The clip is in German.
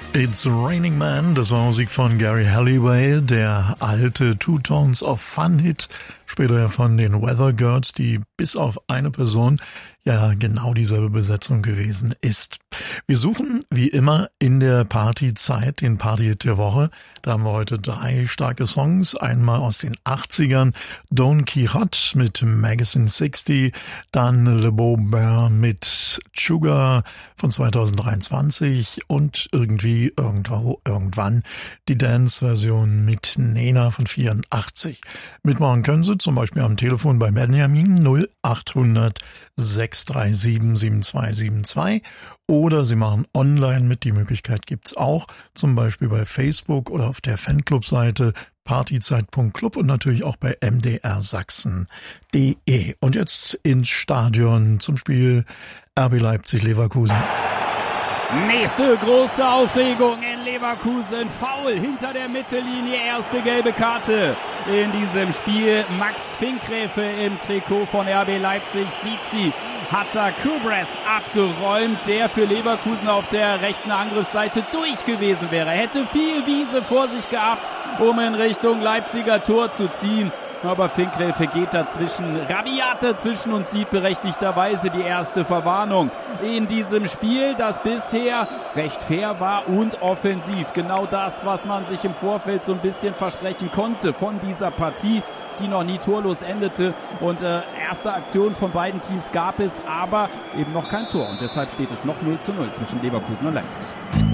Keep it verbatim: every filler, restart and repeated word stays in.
It's Raining Man, das war Musik von Gary Halliwell, der alte Two Tones of Fun Hit, später von den Weather Girls, die bis auf eine Person ja genau dieselbe Besetzung gewesen ist. Wir suchen wie immer in der Partyzeit den Party-Hit der Woche. Da haben wir heute drei starke Songs. Einmal aus den achtzigern, Don Quixote mit Magazine sechzig, dann Le Beau Bain mit Sugar von zweitausenddreiundzwanzig und irgendwie irgendwo irgendwann die Dance-Version mit Nena von vierundachtzig. Mitmachen können Sie zum Beispiel am Telefon bei Benjamin null achthundert sechs drei sieben sieben zwei sieben zwei oder Sie machen online mit, die Möglichkeit gibt's auch, zum Beispiel bei Facebook oder auf der Fanclub-Seite partyzeit punkt club und natürlich auch bei m d r sachsen punkt d e. Und jetzt ins Stadion zum Spiel R B Leipzig-Leverkusen. Nächste große Aufregung in Leverkusen. Foul hinter der Mittellinie. Erste gelbe Karte in diesem Spiel. Max Finkgräfe im Trikot von R B Leipzig sieht sie. Hat da Kubres abgeräumt, der für Leverkusen auf der rechten Angriffsseite durch gewesen wäre. Hätte viel Wiese vor sich gehabt, um in Richtung Leipziger Tor zu ziehen. Aber Finkgräfe geht dazwischen, rabiat dazwischen und sieht berechtigterweise die erste Verwarnung in diesem Spiel, das bisher recht fair war und offensiv. Genau das, was man sich im Vorfeld so ein bisschen versprechen konnte von dieser Partie, die noch nie torlos endete. Und äh, erste Aktion von beiden Teams gab es, aber eben noch kein Tor. Und deshalb steht es noch null zu null zwischen Leverkusen und Leipzig.